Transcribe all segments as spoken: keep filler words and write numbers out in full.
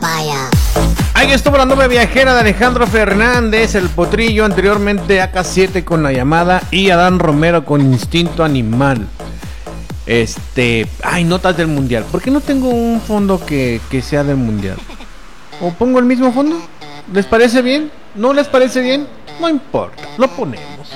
papaya. Ahí estuvo la nube viajera de Alejandro Fernández, el Potrillo, anteriormente A K siete con La Llamada y Adán Romero con Instinto Animal. Este, ay, notas del mundial. ¿Por qué no tengo un fondo que, que sea del mundial? ¿O pongo el mismo fondo? ¿Les parece bien? ¿No les parece bien? No importa, lo ponemos.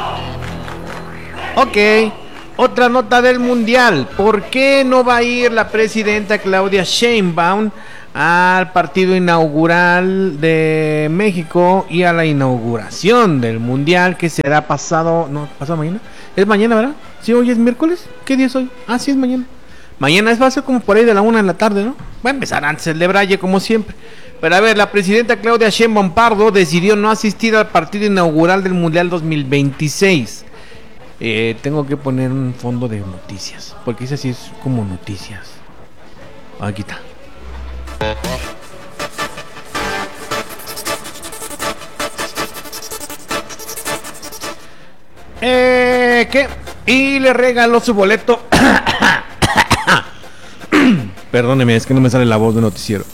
Ok, otra nota del mundial. ¿Por qué no va a ir la presidenta Claudia Sheinbaum al partido inaugural de México y a la inauguración del mundial que será pasado, no, pasado mañana? ¿Es mañana, verdad? Sí, hoy es miércoles. ¿Qué día es hoy? Ah, sí, es mañana. Mañana es, va a ser como por ahí de la una de la tarde, ¿no? Va a empezar antes el de Braille, como siempre. Pero a ver, la presidenta Claudia Sheinbaum Pardo decidió no asistir al partido inaugural del Mundial dos mil veintiséis. Eh, tengo que poner un fondo de noticias, porque ese sí es como noticias. Aquí está. Eh, ¿qué? Y le regaló su boleto. Perdóneme, es que no me sale la voz de noticiero.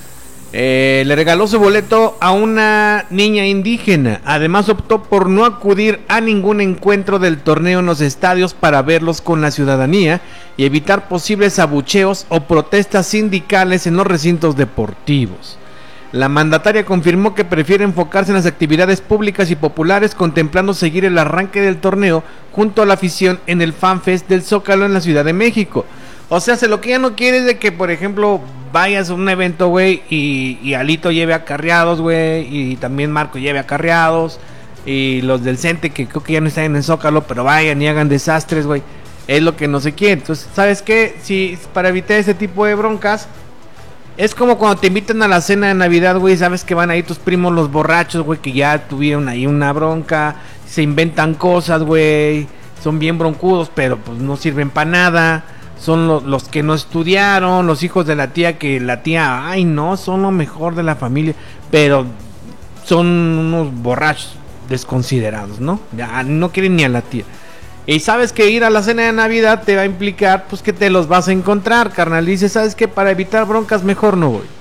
Eh, le regaló su boleto a una niña indígena. Además optó por no acudir a ningún encuentro del torneo en los estadios para verlos con la ciudadanía y evitar posibles abucheos o protestas sindicales en los recintos deportivos. La mandataria confirmó que prefiere enfocarse en las actividades públicas y populares, contemplando seguir el arranque del torneo junto a la afición en el FanFest del Zócalo en la Ciudad de México. O sea, se lo que ella no quiere es de que, por ejemplo, vayas a un evento, güey, y, y Alito lleve acarreados, güey, y también Marco lleve acarreados, y los del Cente, que creo que ya no están en el Zócalo, pero vayan y hagan desastres, güey. Es lo que no se quiere. Entonces, ¿sabes qué? Si para evitar ese tipo de broncas, es como cuando te invitan a la cena de Navidad, güey, sabes que van ahí tus primos los borrachos, güey, que ya tuvieron ahí una bronca, se inventan cosas, güey, son bien broncudos, pero pues no sirven para nada. Son lo, los que no estudiaron, los hijos de la tía, que la tía, ay no, son lo mejor de la familia, pero son unos borrachos desconsiderados, ¿no? Ya no quieren ni a la tía. Y sabes que ir a la cena de Navidad te va a implicar, pues, que te los vas a encontrar, carnal. Dice, ¿sabes qué? Para evitar broncas mejor no voy.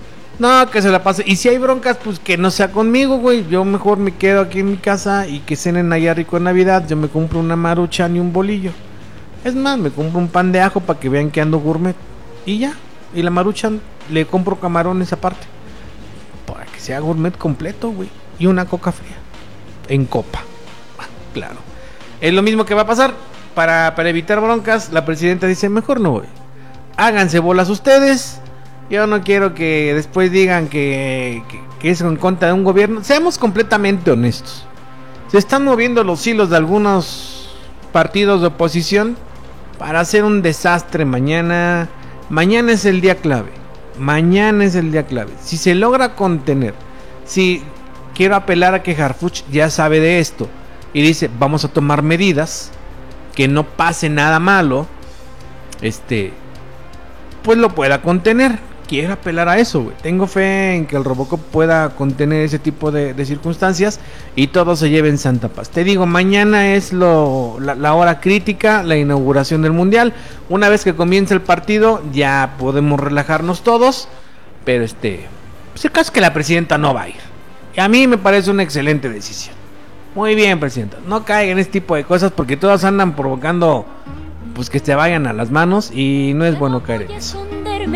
No, que se la pase. Y si hay broncas, pues que no sea conmigo, güey. Yo mejor me quedo aquí en mi casa y que cenen allá rico en Navidad. Yo me compro una maruchan y un bolillo. Es más, me compro un pan de ajo para que vean que ando gourmet. Y ya. Y la maruchan le compro camarones aparte. Para que sea gourmet completo, güey. Y una coca fría. En copa. Ah, claro. Es lo mismo que va a pasar. Para, para evitar broncas, la presidenta dice, mejor no voy. Háganse bolas ustedes. Yo no quiero que después digan que, que, que es en contra de un gobierno. Seamos completamente honestos. Se están moviendo los hilos de algunos partidos de oposición para hacer un desastre mañana. Mañana es el día clave. Mañana es el día clave. Si se logra contener, si quiero apelar a que Harfuch ya sabe de esto y dice, vamos a tomar medidas, que no pase nada malo, este, pues lo pueda contener. Quiero apelar a eso, güey. Tengo fe en que el Robocop pueda contener ese tipo de, de circunstancias y todo se lleve en santa paz. Te digo, mañana es lo, la, la hora crítica, la inauguración del Mundial. Una vez que comience el partido, ya podemos relajarnos todos. Pero este, pues el caso es que la presidenta no va a ir. Y a mí me parece una excelente decisión. Muy bien, presidenta. No caigan en este tipo de cosas porque todas andan provocando, pues, que se vayan a las manos y no es bueno caer en eso.